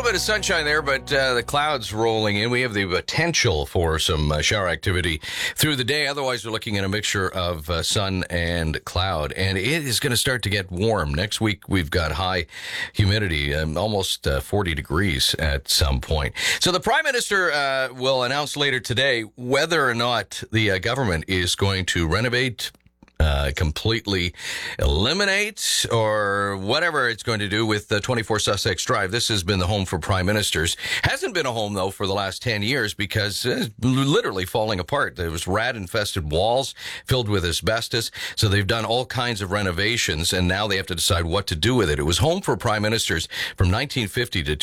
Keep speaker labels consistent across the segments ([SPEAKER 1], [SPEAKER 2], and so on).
[SPEAKER 1] bit of sunshine there, but the clouds rolling in. We have the potential for some shower activity through the day. Otherwise, we're looking at a mixture of sun and cloud. And it is going to start to get warm. Next week, we've got high humidity, almost 40 degrees at some point. So the Prime Minister will announce later today whether or not the government is going to renovate, completely eliminate, or whatever it's going to do with 24 Sussex Drive. This has been the home for prime ministers. Hasn't been a home, though, for the last 10 years because it's literally falling apart. There was rat-infested walls filled with asbestos. So they've done all kinds of renovations, and now they have to decide what to do with it. It was home for prime ministers from 1950 to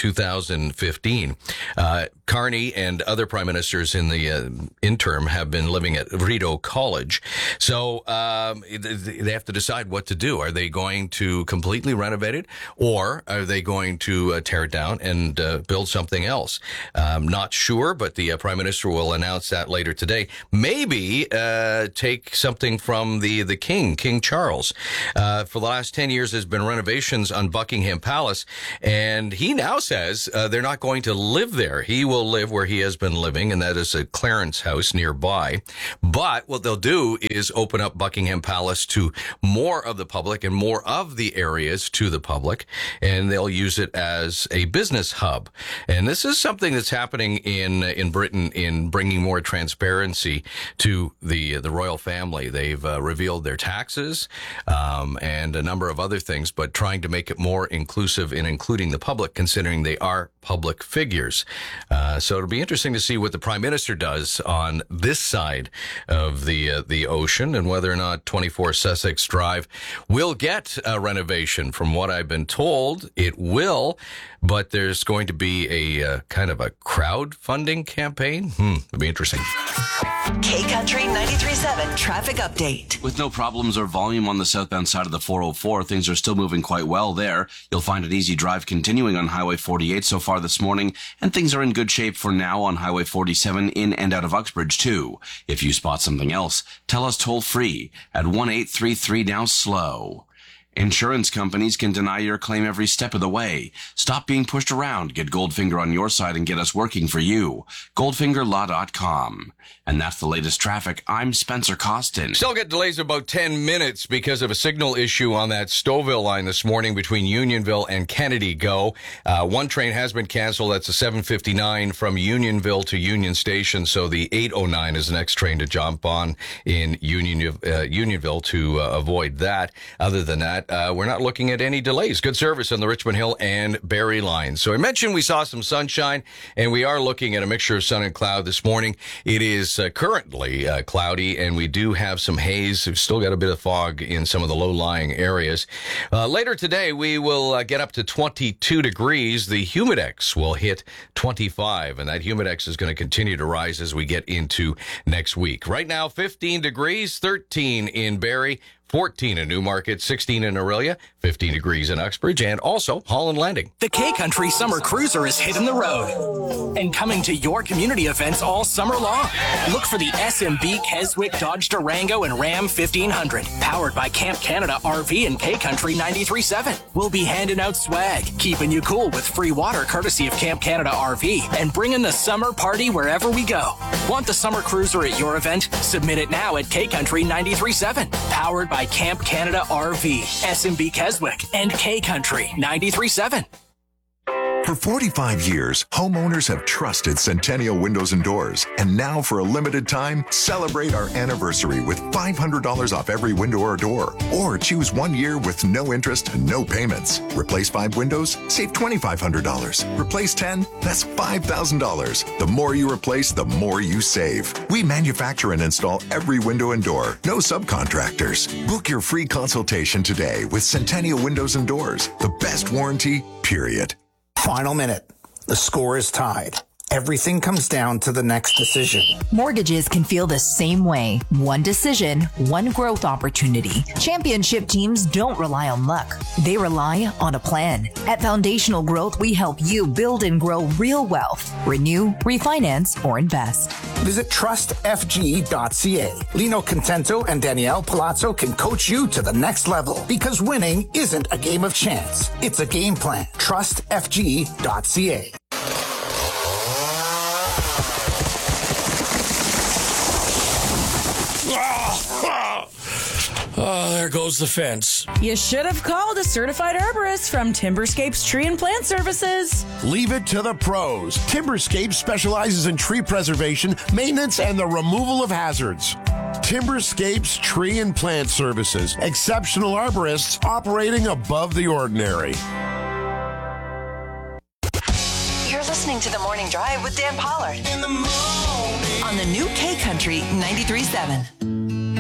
[SPEAKER 1] 2015. Carney and other prime ministers in the interim have been living at Rideau College. So they have to decide what to do. Are they going to completely renovate it, or are they going to tear it down and build something else? Not sure, but the Prime Minister will announce that later today. Maybe take something from the King Charles. For the last 10 years, there's been renovations on Buckingham Palace, and he now says they're not going to live there. He will live where he has been living, and that is a Clarence House nearby. But what they'll do is open up Buckingham Palace to more of the public and more of the areas to the public, and they'll use it as a business hub. And this is something that's happening in Britain in bringing more transparency to the royal family. They've revealed their taxes and a number of other things, but trying to make it more inclusive in including the public, considering they are public figures. So it'll be interesting to see what the Prime Minister does on this side of the ocean, and whether or not 24 Sussex Drive will get a renovation. From what I've been told, it will, but there's going to be a kind of a crowdfunding campaign. It'll be interesting.
[SPEAKER 2] K-Country 93.7 traffic update.
[SPEAKER 3] With no problems or volume on the southbound side of the 404, things are still moving quite well there. You'll find an easy drive continuing on Highway 48 so far this morning, and things are in good shape for now on Highway 47 in and out of Uxbridge too. If you spot something else, tell us toll free at 1-833 now slow. Insurance companies can deny your claim every step of the way. Stop being pushed around. Get Goldfinger on your side and get us working for you. GoldfingerLaw.com. And that's the latest traffic. I'm Spencer Costin.
[SPEAKER 1] Still get delays of about 10 minutes because of a signal issue on that Stouffville line this morning between Unionville and Kennedy Go. One train has been canceled. That's a 7:59 from Unionville to Union Station. So the 8:09 is the next train to jump on in Unionville to avoid that. Other than that, we're not looking at any delays. Good service on the Richmond Hill and Barrie lines. So I mentioned we saw some sunshine, and we are looking at a mixture of sun and cloud this morning. It is currently cloudy, and we do have some haze. We've still got a bit of fog in some of the low-lying areas. Later today, we will get up to 22 degrees. The humidex will hit 25, and that humidex is going to continue to rise as we get into next week. Right now, 15 degrees, 13 in Barrie, 14 in Newmarket, 16 in Orillia, 15 degrees in Uxbridge, and also Holland Landing.
[SPEAKER 4] The K-Country Summer Cruiser is hitting the road and coming to your community events all summer long. Look for the SMB Keswick Dodge Durango and Ram 1500, powered by Camp Canada RV and K-Country 93.7. We'll be handing out swag, keeping you cool with free water courtesy of Camp Canada RV, and bringing the summer party wherever we go. Want the Summer Cruiser at your event? Submit it now at K-Country 93.7, powered by Camp Canada RV, SMB Keswick, and K-Country 93.7.
[SPEAKER 5] For 45 years, homeowners have trusted Centennial Windows and Doors. And now, for a limited time, celebrate our anniversary with $500 off every window or door. Or choose 1 year with no interest and no payments. Replace 5 windows? Save $2,500. Replace 10? That's $5,000. The more you replace, the more you save. We manufacture and install every window and door. No subcontractors. Book your free consultation today with Centennial Windows and Doors. The best warranty, period.
[SPEAKER 6] Final minute. The score is tied. Everything comes down to the next decision.
[SPEAKER 7] Mortgages can feel the same way. One decision, one growth opportunity. Championship teams don't rely on luck. They rely on a plan. At Foundational Growth, we help you build and grow real wealth. Renew, refinance, or invest.
[SPEAKER 6] Visit trustfg.ca. Lino Contento and Danielle Palazzo can coach you to the next level because winning isn't a game of chance. It's a game plan. Trustfg.ca.
[SPEAKER 8] Oh, there goes the fence.
[SPEAKER 9] You should have called a certified arborist from Timberscapes Tree and Plant Services.
[SPEAKER 10] Leave it to the pros. Timberscapes specializes in tree preservation, maintenance, and the removal of hazards. Timberscapes Tree and Plant Services. Exceptional arborists operating above the ordinary.
[SPEAKER 2] You're listening to The Morning Drive with Dan Pollard. On the new K Country 93.7.